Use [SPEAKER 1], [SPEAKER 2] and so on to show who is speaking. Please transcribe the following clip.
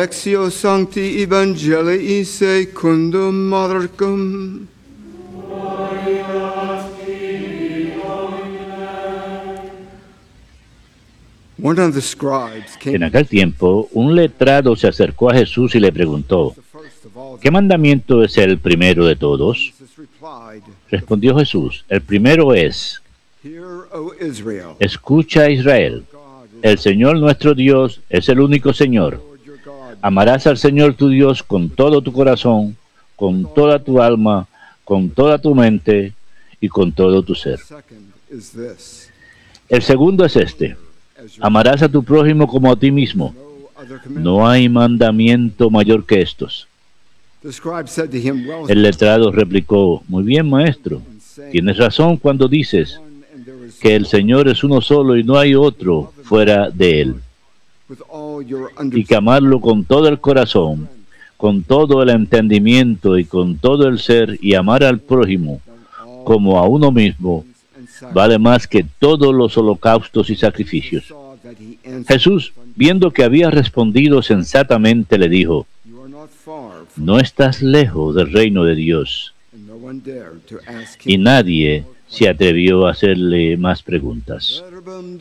[SPEAKER 1] Lectio Sancti Evangelii secundum Marcum. One of the scribes came.
[SPEAKER 2] En aquel tiempo, un letrado se acercó a Jesús y le preguntó: ¿qué mandamiento es el primero de todos?
[SPEAKER 1] Jesus replied,
[SPEAKER 2] Respondió Jesús: el primero es:
[SPEAKER 1] Hear, O Israel,
[SPEAKER 2] escucha, Israel, el Señor nuestro Dios es el único Señor.
[SPEAKER 1] Lord your God,
[SPEAKER 2] Amarás al Señor tu Dios con todo tu corazón, con toda tu alma, con toda tu mente y con todo tu ser.
[SPEAKER 1] second is this,
[SPEAKER 2] El segundo es este:
[SPEAKER 1] as your
[SPEAKER 2] amarás a tu prójimo como a ti mismo.
[SPEAKER 1] no other commandment.
[SPEAKER 2] No hay mandamiento mayor que estos.
[SPEAKER 1] The scribe said to him, Well,
[SPEAKER 2] El letrado replicó: muy bien, maestro, tienes razón cuando dices
[SPEAKER 1] one, and there is
[SPEAKER 2] que el Señor es uno solo y no hay otro fuera de él,
[SPEAKER 1] with all your
[SPEAKER 2] y que amarlo con todo el corazón, con todo el entendimiento y con todo el ser, y amar al prójimo como a uno mismo, vale más que todos los holocaustos y sacrificios.
[SPEAKER 1] saw that he answered,
[SPEAKER 2] Jesús, viendo que había respondido sensatamente, le dijo:
[SPEAKER 1] You are not far from,
[SPEAKER 2] no estás lejos del reino de Dios.
[SPEAKER 1] and no one dared to ask
[SPEAKER 2] Y
[SPEAKER 1] him.
[SPEAKER 2] nadie se atrevió a hacerle más preguntas.
[SPEAKER 1] Verbum